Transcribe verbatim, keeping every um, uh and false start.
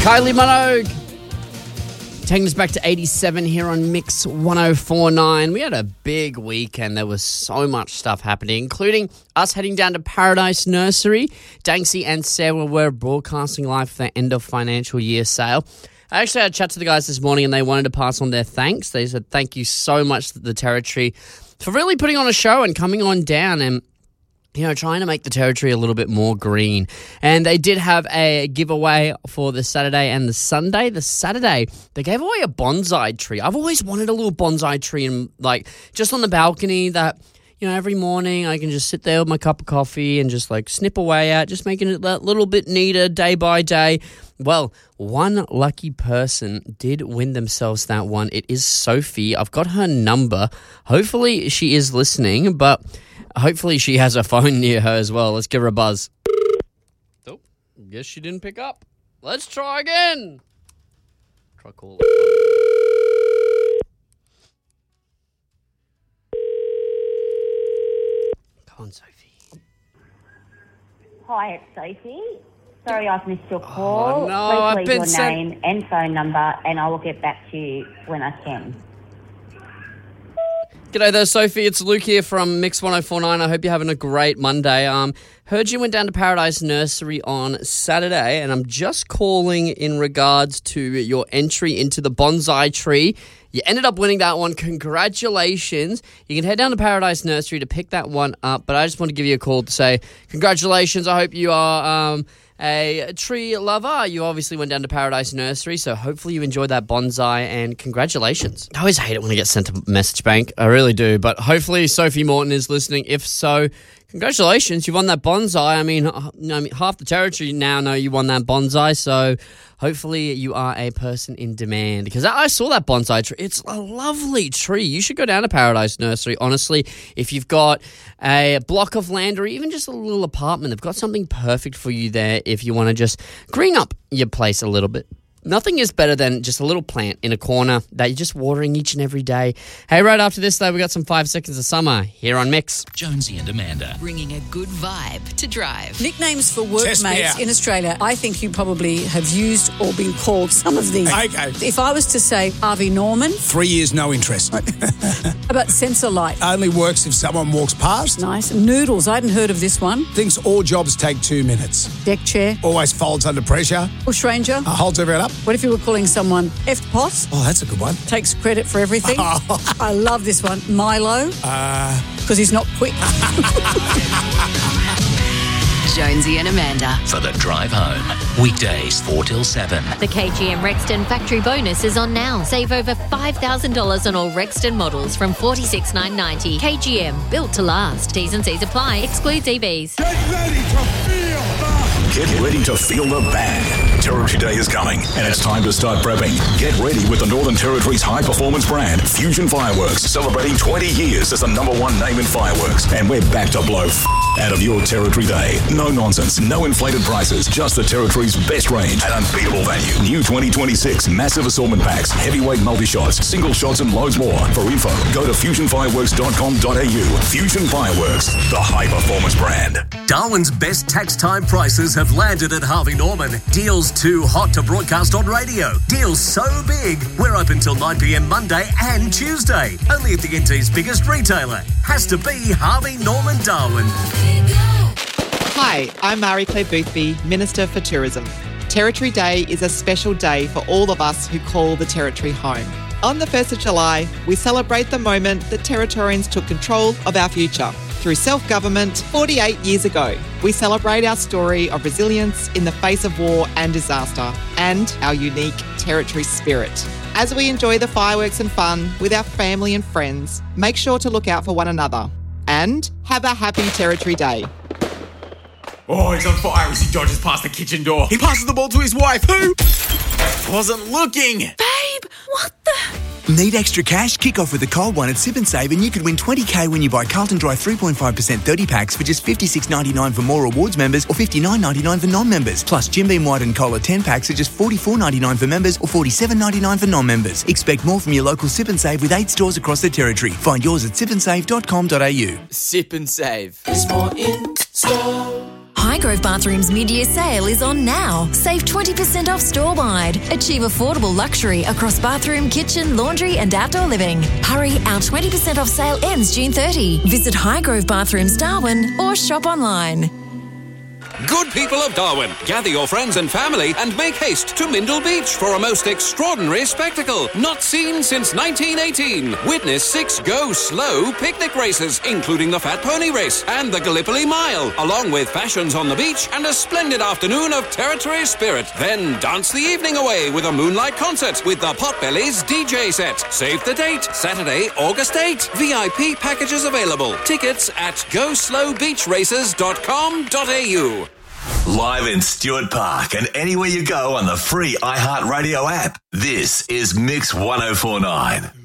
Kylie Minogue taking us back to eighty-seven here on Mix one oh four point nine. We had a big weekend. There was so much stuff happening, including us heading down to Paradise Nursery. Danksy and Sarah were broadcasting live for their end of financial year sale. I actually had a chat to the guys this morning and they wanted to pass on their thanks. They said thank you so much to the Territory for really putting on a show and coming on down and, you know, trying to make the Territory a little bit more green. And they did have a giveaway for the Saturday and the Sunday. The Saturday, they gave away a bonsai tree. I've always wanted a little bonsai tree and like just on the balcony that, you know, every morning I can just sit there with my cup of coffee and just like snip away at, just making it that little bit neater day by day. Well, one lucky person did win themselves that one. It is Sophie. I've got her number. Hopefully she is listening, but hopefully she has a phone near her as well. Let's give her a buzz. Oh, guess she didn't pick up. Let's try again. Try calling. Come on, Sophie. Hi, it's Sophie. Sorry I've missed your call. Oh, no, Please I've leave been your sent- name and phone number and I will get back to you when I can. G'day there, Sophie. It's Luke here from Mix one oh four point nine. I hope you're having a great Monday. Um, heard you went down to Paradise Nursery on Saturday, and I'm just calling in regards to your entry into the bonsai tree. You ended up winning that one. Congratulations. You can head down to Paradise Nursery to pick that one up, but I just want to give you a call to say congratulations. I hope you are um, a tree lover. You obviously went down to Paradise Nursery, so hopefully you enjoyed that bonsai, and congratulations. I always hate it when I get sent a message bank. I really do, but hopefully Sophie Morton is listening. If so, congratulations. You won that bonsai. I mean, I mean, half the Territory now know you won that bonsai, so hopefully you are a person in demand. Because I saw that bonsai tree. It's a lovely tree. You should go down to Paradise Nursery, honestly. If you've got a block of land or even just a little apartment, they've got something perfect for you there if you want to just green up your place a little bit. Nothing is better than just a little plant in a corner that you're just watering each and every day. Hey, right after this, though, we got some Five Seconds of Summer here on Mix. Jonesy and Amanda. Bringing a good vibe to drive. Nicknames for Test me workmates out. in Australia. I think you probably have used or been called some of these. Okay. If I was to say Harvey Norman, Three years, no interest. how about Sensor Light? Only works if someone walks past. Nice. Noodles. I hadn't heard of this one. Thinks all jobs take two minutes. Deck chair. Always folds under pressure. Bush ranger. Uh, holds everyone up. What if you were calling someone F-pot? Oh, that's a good one. Takes credit for everything. I love this one. Milo. Uh, Because he's not quick. Jonesy and Amanda. For the drive home. Weekdays four till seven. The K G M Rexton factory bonus is on now. Save over five thousand dollars on all Rexton models from forty-six thousand nine hundred ninety dollars. K G M, built to last. T's and C's apply. Excludes E Vs. Get ready to feel the... Get ready to feel the bang. Territory Day is coming, and it's time to start prepping. Get ready with the Northern Territory's high-performance brand, Fusion Fireworks, celebrating twenty years as the number one name in fireworks. And we're back to blow f- out of your Territory Day. No nonsense, no inflated prices, just the Territory's best range at unbeatable value. New twenty twenty-six massive assortment packs, heavyweight multi-shots, single shots, and loads more. For info, go to fusion fireworks dot com dot a u. Fusion Fireworks, the high-performance brand. Darwin's best tax time prices have landed at Harvey Norman. Deals too hot to broadcast on radio. Deals so big, we're open till nine p.m. Monday and Tuesday. Only at the N T's biggest retailer. Has to be Harvey Norman Darwin. Hi, I'm Marie-Claire Boothby, Minister for Tourism. Territory Day is a special day for all of us who call the Territory home. On the first of July, we celebrate the moment that Territorians took control of our future. Through self-government forty-eight years ago, we celebrate our story of resilience in the face of war and disaster and our unique Territory spirit. As we enjoy the fireworks and fun with our family and friends, make sure to look out for one another and have a happy Territory Day. Oh, he's on fire as he dodges past the kitchen door. He passes the ball to his wife, who wasn't looking. Babe, what the... Need extra cash? Kick off with a cold one at Sip and Save and you could win twenty K when you buy Carlton Dry three point five percent thirty packs for just fifty-six ninety-nine for more rewards members or fifty-nine ninety-nine for non-members. Plus Jim Beam White and Cola ten packs are just forty-four ninety-nine for members or forty-seven ninety-nine for non-members. Expect more from your local Sip and Save with eight stores across the Territory. Find yours at sip and save dot com dot a u. Sip and Save. There's more in store. Highgrove Bathrooms mid-year sale is on now. Save twenty percent off store-wide. Achieve affordable luxury across bathroom, kitchen, laundry and outdoor living. Hurry, our twenty percent off sale ends June thirtieth. Visit Highgrove Bathrooms Darwin or shop online. Good people of Darwin, gather your friends and family and make haste to Mindle Beach for a most extraordinary spectacle not seen since nineteen eighteen. Witness six go slow picnic races, including the Fat Pony Race and the Gallipoli Mile, along with fashions on the beach and a splendid afternoon of Territory Spirit. Then dance the evening away with a moonlight concert with the Potbellies D J set. Save the date, Saturday, August eighth. V I P packages available. Tickets at go slow beach races dot com dot a u. Live in Stuart Park and anywhere you go on the free iHeartRadio app. This is Mix one oh four nine.